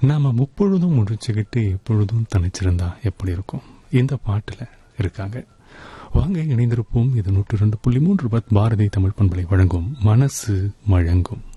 நாம முப்பொழுதும் முடிச்சுக்கிட்டு எப்பொழுதும் தனிச்சிருந்தா எப்படி இருக்கும்? இந்த பாட்டுல இருக்காங்க. வாங்க இணைந்திருப்போம். இது 102.3 பாரதி தமிழ் பண்பலை வழங்கும் மனசு மழங்கும்.